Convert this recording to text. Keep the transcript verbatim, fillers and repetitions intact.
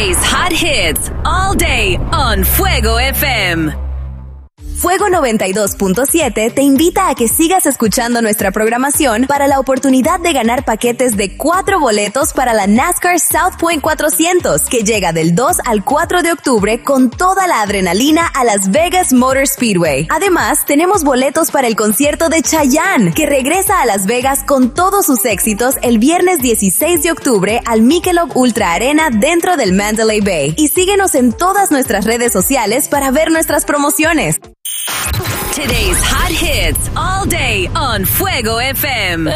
Today's hot hits all day on Fuego F M. Fuego noventa y dos punto siete te invita a que sigas escuchando nuestra programación para la oportunidad de ganar paquetes de cuatro boletos para la NASCAR South Point cuatrocientos, que llega del dos al cuatro de octubre con toda la adrenalina a Las Vegas Motor Speedway. Además, tenemos boletos para el concierto de Chayanne, que regresa a Las Vegas con todos sus éxitos el viernes dieciséis de octubre al Michelob Ultra Arena dentro del Mandalay Bay. Y síguenos en todas nuestras redes sociales para ver nuestras promociones. Today's hot hits all day on Fuego F M.